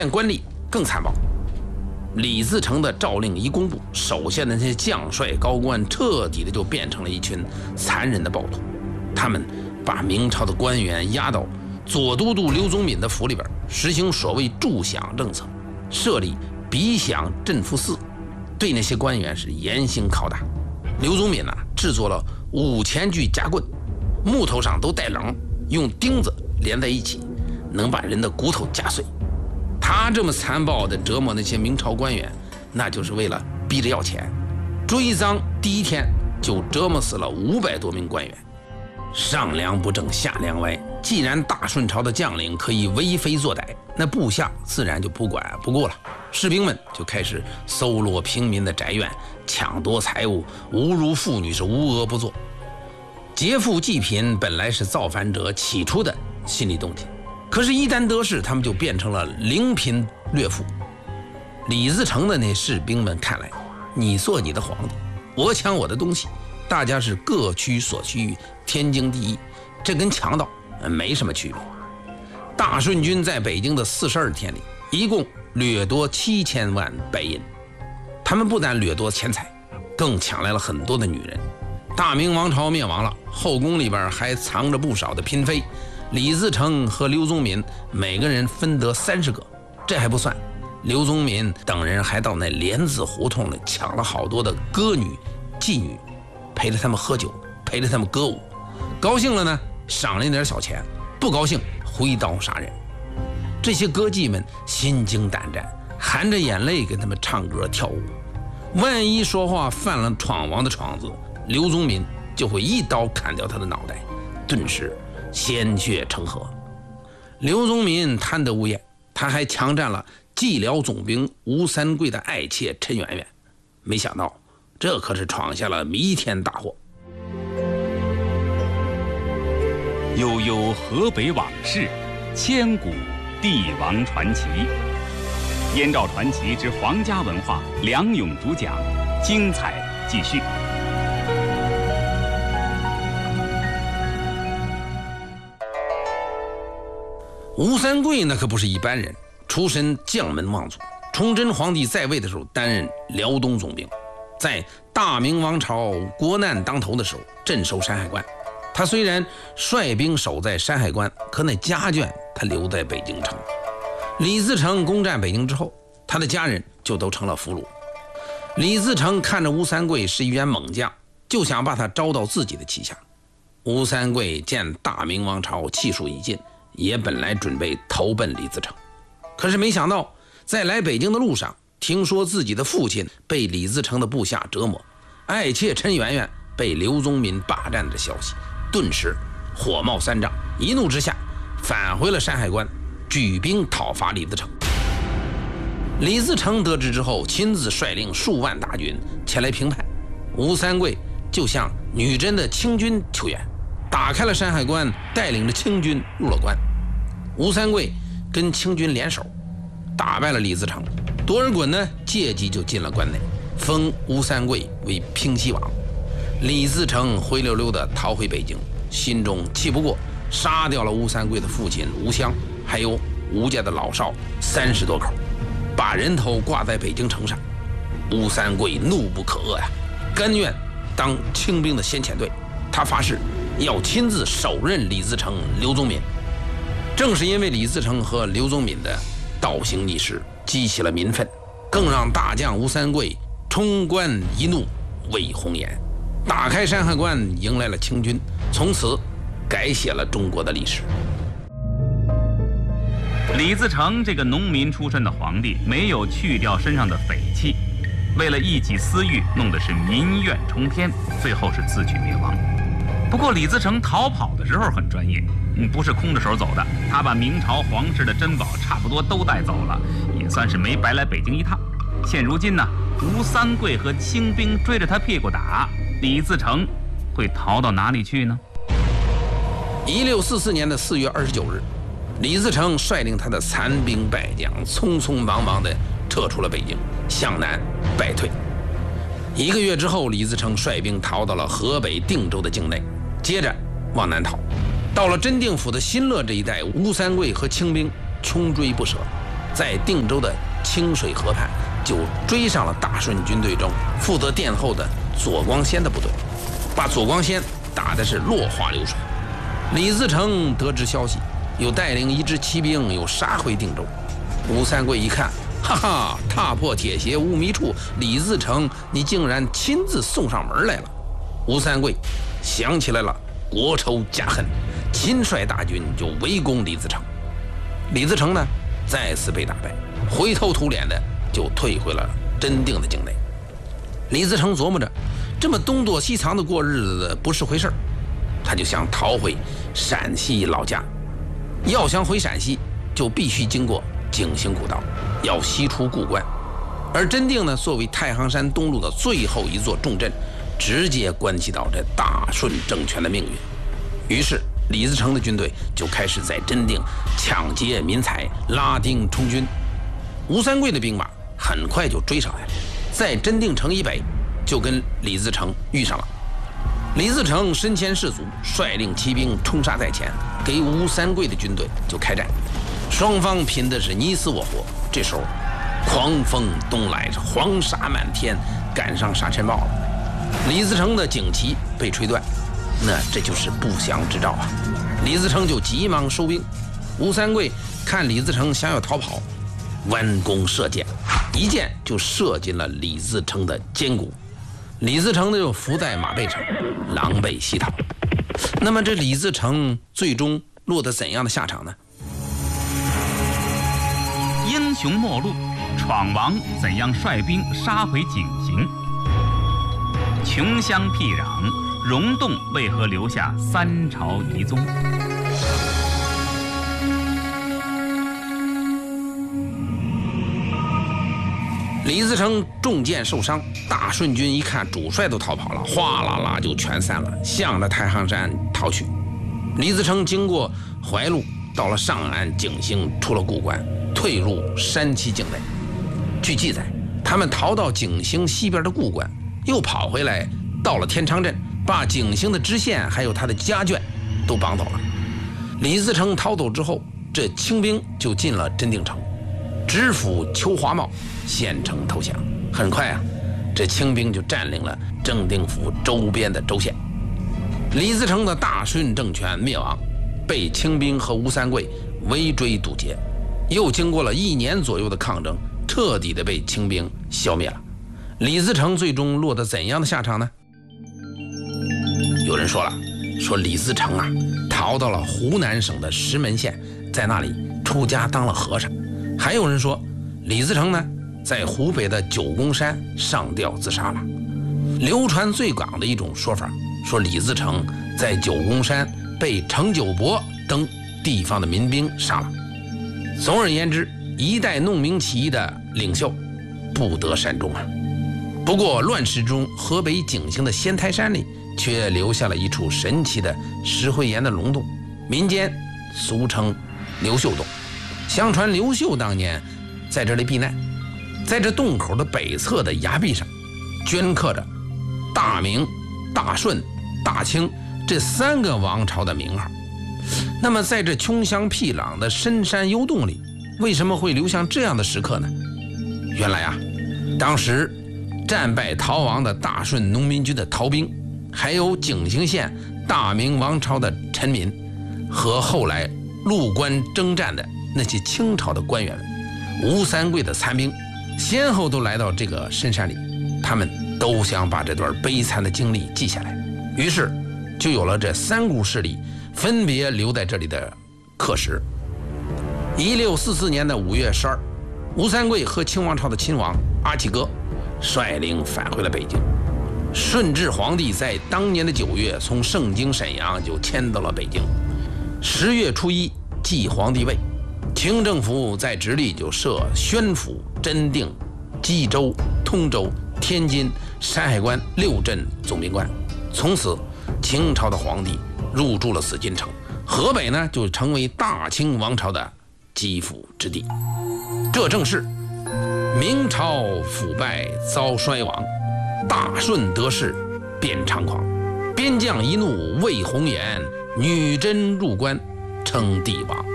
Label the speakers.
Speaker 1: 官吏更残暴。李自成的诏令一公布，手下的那些将帅高官彻底的就变成了一群残忍的暴徒。他们把明朝的官员押到左都督刘宗敏的府里边，实行所谓助饷政策，设立比饷镇抚司，对那些官员是严刑拷打。刘宗敏制作了5000具夹棍，木头上都带棱，用钉子连在一起，能把人的骨头夹碎。他这么残暴地折磨那些明朝官员，那就是为了逼着要钱。追赃第一天就折磨死了500多名官员。上梁不正下梁歪，既然大顺朝的将领可以为非作歹，那部下自然就不管不顾了。士兵们就开始搜罗平民的宅院，抢夺财物，侮辱妇女，是无恶不作。劫富济贫本来是造反者起初的心理动机，可是一旦得势，他们就变成了凌贫掠富。李自成的那士兵们看来，你做你的皇帝，我抢我的东西，大家是各取所需，天经地义，这跟强盗没什么区别。大顺军在北京的42天里，一共掠夺7000万白银。他们不但掠夺钱财，更抢来了很多的女人。大明王朝灭亡了，后宫里边还藏着不少的嫔妃。李自成和刘宗敏每个人分得30个，这还不算，刘宗敏等人还到那莲子胡同里抢了好多的歌女、妓女，陪着他们喝酒，陪着他们歌舞。高兴了呢，赏了一点小钱；不高兴，挥刀杀人。这些歌妓们心惊胆战，含着眼泪跟他们唱歌跳舞。万一说话犯了闯王的闯子，刘宗敏就会一刀砍掉他的脑袋，顿时鲜血成河。刘宗敏贪得无厌，他还强占了蓟辽总兵吴三桂的爱妾陈圆圆。没想到这可是闯下了弥天大祸。
Speaker 2: 悠悠河北往事，千古帝王传奇。燕赵传奇之皇家文化，梁勇主讲，精彩继续。
Speaker 1: 吴三桂那可不是一般人，出身将门望族。崇祯皇帝在位的时候担任辽东总兵，在大明王朝国难当头的时候镇守山海关。他虽然率兵守在山海关，可那家眷他留在北京城。李自成攻占北京之后，他的家人就都成了俘虏。李自成看着吴三桂是一员猛将，就想把他招到自己的旗下。吴三桂见大明王朝气数已尽，也本来准备投奔李自成，可是没想到在来北京的路上，听说自己的父亲被李自成的部下折磨，爱妾陈圆圆被刘宗敏霸占的消息，顿时火冒三丈，一怒之下返回了山海关，举兵讨伐李自成。李自成得知之后，亲自率领数万大军前来平叛。吴三桂就向女真的清军求援，打开了山海关，带领着清军入了关。吴三桂跟清军联手，打败了李自成。多尔衮呢，借机就进了关内，封吴三桂为平西王。李自成灰溜溜地逃回北京，心中气不过，杀掉了吴三桂的父亲吴襄，还有吴家的老少30多口，把人头挂在北京城上。吴三桂怒不可遏呀，甘愿当清兵的先遣队。他发誓要亲自手刃李自成、刘宗敏。正是因为李自成和刘宗敏的倒行逆施，激起了民愤，更让大将吴三桂冲冠一怒为红颜，打开山海关，迎来了清军，从此改写了中国的历史。
Speaker 2: 李自成这个农民出身的皇帝，没有去掉身上的匪气，为了一己私欲，弄的是民怨冲天，最后是自取灭亡。不过李自成逃跑的时候很专业，不是空着手走的，他把明朝皇室的珍宝差不多都带走了，也算是没白来北京一趟。现如今呢，吴三桂和清兵追着他屁股打，李自成会逃到哪里去呢
Speaker 1: ？1644年的4月29日，李自成率领他的残兵败将，匆匆忙忙地撤出了北京，向南败退。1个月之后，李自成率兵逃到了河北定州的境内，接着往南逃，到了真定府的新乐这一带，吴三桂和清兵穷追不舍， 在定州的清水河畔就追上了大顺军队中负责殿后的左光先的部队，把左光先打的是落花流水。李自成得知消息，又带领一支骑兵又杀回定州。吴三桂一看，哈哈，踏破铁鞋无觅处，李自成你竟然亲自送上门来了。吴三桂想起来了国仇家恨，亲率大军就围攻李自成。李自成呢再次被打败，灰头土脸的就退回了真定的境内。李自成琢磨着，这么东躲西藏的过日子不是回事儿，他就想逃回陕西老家。要想回陕西，就必须经过景行古道，要西出故关。而真定呢，作为太行山东路的最后一座重镇，直接关系到这大顺政权的命运。于是李自成的军队就开始在真定抢劫民财，拉丁充军。吴三桂的兵马很快就追上来了，在真定城以北就跟李自成遇上了。李自成身先士卒，率领骑兵冲杀在前，给吴三桂的军队就开战。双方拼的是你死我活。这时候狂风东来，黄沙满天，赶上沙尘暴了。李自成的旌旗被吹断，那这就是不祥之兆啊！李自成就急忙收兵。吴三桂看李自成想要逃跑，弯弓射箭，一箭就射进了李自成的肩骨。李自成呢就伏在马背上，狼狈西逃。那么这李自成最终落得怎样的下场呢？
Speaker 2: 英雄末路，闯王怎样率兵杀回景行？穷乡僻壤，溶洞为何留下三朝遗踪？
Speaker 1: 李自成中箭受伤，大顺军一看主帅都逃跑了，哗啦啦就全散了，向着太行山逃去。李自成经过怀路，到了上岸景行，出了故关，退入山西境内。据记载，他们逃到景行西边的故关，又跑回来，到了天昌镇，把景行的知县还有他的家眷都绑走了。李自成逃走之后，这清兵就进了真定城，知府邱华茂献城投降。很快啊，这清兵就占领了正定府周边的州县。李自成的大顺政权灭亡，被清兵和吴三桂围追堵截，又经过了1年左右的抗争，彻底的被清兵消灭了。李自成最终落得怎样的下场呢？有人说了，说李自成啊逃到了湖南省的石门县，在那里出家当了和尚。还有人说李自成呢在湖北的九宫山上吊自杀了。流传最广的一种说法，说李自成在九宫山被程九伯等地方的民兵杀了。总而言之，一代弄明起义的领袖不得善终啊。不过乱世中，河北景行的仙台山里却留下了一处神奇的石灰岩的龙洞，民间俗称刘秀洞。相传刘秀当年在这里避难，在这洞口的北侧的崖壁上镌刻着大明、大顺、大清这3个王朝的名号。那么在这穷乡僻壤的深山幽洞里，为什么会留下这样的石刻呢？原来啊，当时战败逃亡的大顺农民军的逃兵，还有景行县大明王朝的臣民，和后来入关征战的那些清朝的官员，吴三桂的残兵，先后都来到这个深山里，他们都想把这段悲惨的经历记下来，于是就有了这3股势力分别留在这里的刻石。1644年的5月12日，吴三桂和清王朝的亲王阿济哥率领返回了北京。顺治皇帝在当年的9月从盛京沈阳就迁到了北京。10月初1继皇帝位，清政府在直隶就设宣府、真定、冀州、通州、天津、山海关6镇总兵官。从此清朝的皇帝入住了紫禁城，河北呢就成为大清王朝的基辅之地。这正是明朝腐败遭衰亡，大顺得势变猖狂，边将一怒为红颜，女真入关称帝王。